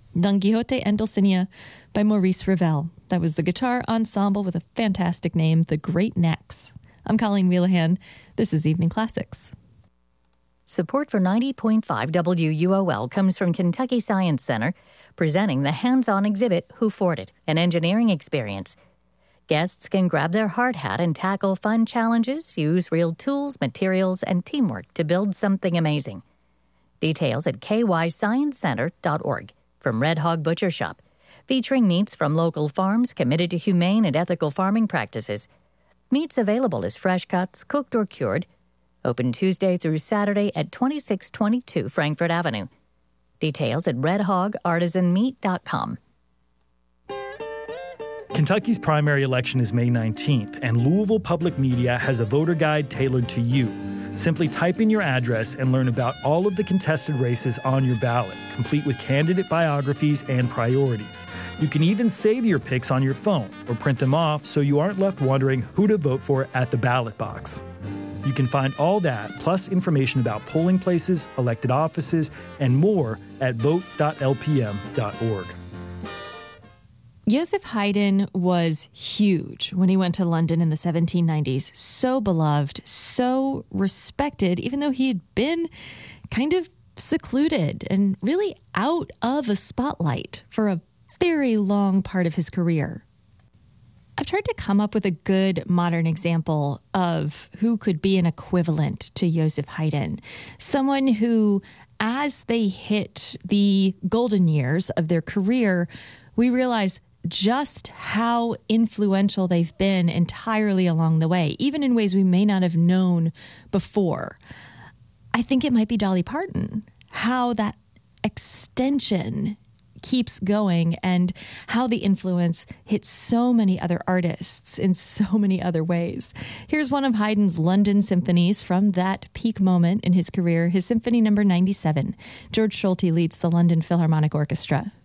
Don Quixote and Dulcinea by Maurice Ravel. That was the guitar ensemble with a fantastic name, the Great Necks. I'm Colleen Wheelahan. This is Evening Classics. Support for 90.5 WUOL comes from Kentucky Science Center, presenting the hands-on exhibit Who Fought It? An engineering experience. Guests can grab their hard hat and tackle fun challenges, use real tools, materials, and teamwork to build something amazing. Details at kysciencecenter.org. From Red Hog Butcher Shop, featuring meats from local farms committed to humane and ethical farming practices. Meats available as fresh cuts, cooked or cured. Open Tuesday through Saturday at 2622 Frankfort Avenue. Details at redhogartisanmeat.com. Kentucky's primary election is May 19th, and Louisville Public Media has a voter guide tailored to you. Simply type in your address and learn about all of the contested races on your ballot, complete with candidate biographies and priorities. You can even save your picks on your phone or print them off so you aren't left wondering who to vote for at the ballot box. You can find all that, plus information about polling places, elected offices, and more at vote.lpm.org. Joseph Haydn was huge when he went to London in the 1790s. So beloved, so respected, even though he had been kind of secluded and really out of a spotlight for a very long part of his career. I've tried to come up with a good modern example of who could be an equivalent to Joseph Haydn. Someone who, as they hit the golden years of their career, we realize just how influential they've been entirely along the way, even in ways we may not have known before. I think it might be Dolly Parton, how that extension keeps going and how the influence hits so many other artists in so many other ways. Here's one of Haydn's London symphonies from that peak moment in his career, his Symphony No. 97. George Solti leads the London Philharmonic Orchestra.